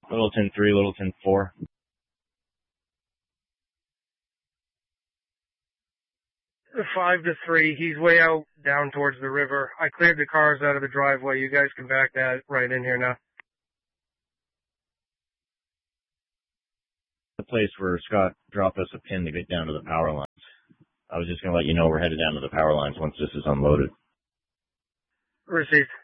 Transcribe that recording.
Littleton 3, Littleton 4. The 5 to 3. He's way out down towards the river. I cleared the cars out of the driveway. You guys can back that right in here now. The place where Scott dropped us a pin to get down to the power lines. I was just going to let you know we're headed down to the power lines once this is unloaded. Received.